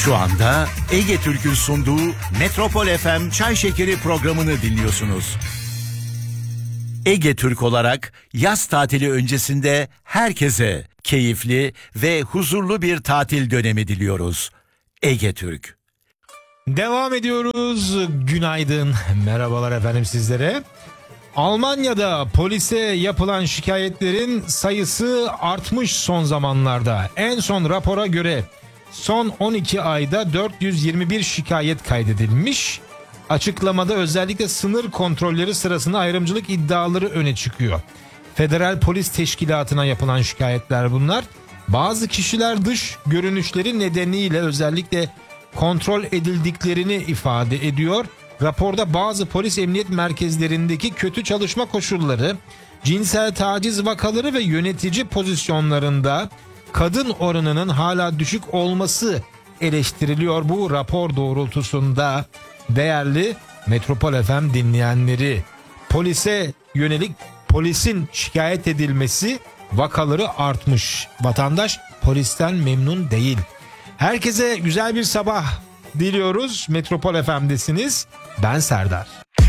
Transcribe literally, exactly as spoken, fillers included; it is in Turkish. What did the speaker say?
Şu anda Ege Türk'ün sunduğu Metropol F M Çay Şekeri programını dinliyorsunuz. Ege Türk olarak yaz tatili öncesinde herkese keyifli ve huzurlu bir tatil dönemi diliyoruz. Ege Türk. Devam ediyoruz. Günaydın. Merhabalar efendim sizlere. Almanya'da polise yapılan şikayetlerin sayısı artmış son zamanlarda. En son rapora göre son on iki ayda dört yüz yirmi bir şikayet kaydedilmiş. Açıklamada özellikle sınır kontrolleri sırasında ayrımcılık iddiaları öne çıkıyor. Federal Polis Teşkilatı'na yapılan şikayetler bunlar. Bazı kişiler dış görünüşleri nedeniyle özellikle kontrol edildiklerini ifade ediyor. Raporda bazı polis emniyet merkezlerindeki kötü çalışma koşulları, cinsel taciz vakaları ve yönetici pozisyonlarında kadın oranının hala düşük olması eleştiriliyor bu rapor doğrultusunda. Değerli Metropol F M dinleyenleri, polise yönelik polisin şikayet edilmesi vakaları artmış. Vatandaş polisten memnun değil. Herkese güzel bir sabah diliyoruz. Metropol F M'desiniz. Ben Serdar.